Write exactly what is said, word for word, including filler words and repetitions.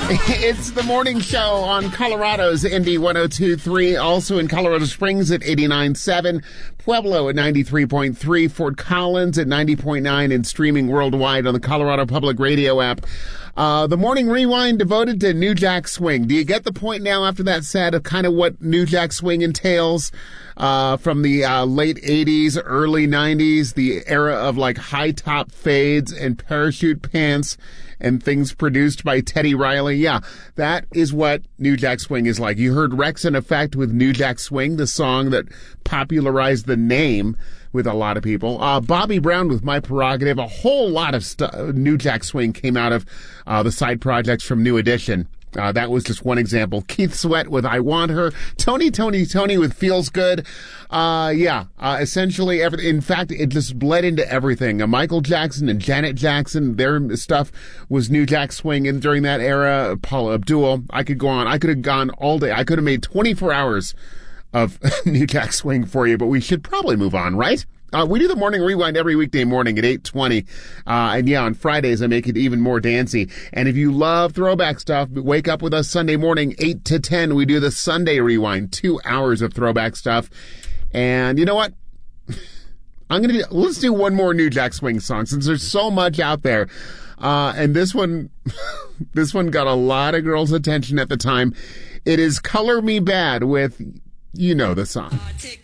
It's the morning show on Colorado's Indy one oh two point three, also in Colorado Springs at eighty-nine point seven, Pueblo at ninety-three point three, Fort Collins at ninety point nine, and streaming worldwide on the Colorado Public Radio app. Uh, the Morning Rewind devoted to New Jack Swing. Do you get the point now after that set of kind of what New Jack Swing entails? Uh, from the uh, late eighties, early nineties, the era of like high top fades and parachute pants and things produced by Teddy Riley. Yeah, that is what New Jack Swing is like. You heard Wreckx-n-Effect with New Jack Swing, the song that popularized the name with a lot of people. Uh, Bobby Brown with My Prerogative. A whole lot of stu- New Jack Swing came out of uh, the side projects from New Edition. Uh, that was just one example. Keith Sweat with I Want Her. Tony, Tony, Tony with Feels Good. Uh, yeah, uh, essentially everything. In fact, it just bled into everything. Uh, Michael Jackson and Janet Jackson, their stuff was New Jack Swing. And during that era, Paula Abdul, I could go on. I could have gone all day. I could have made twenty-four hours of New Jack Swing for you, but we should probably move on, right? Uh, we do the Morning Rewind every weekday morning at eight twenty. Uh, and yeah, on Fridays, I make it even more dancey. And if you love throwback stuff, wake up with us Sunday morning, eight to ten. We do the Sunday Rewind, two hours of throwback stuff. And you know what? I'm going to do, let's do one more New Jack Swing song since there's so much out there. Uh, and this one, this one got a lot of girls' attention at the time. It is Color Me Bad with, you know the song.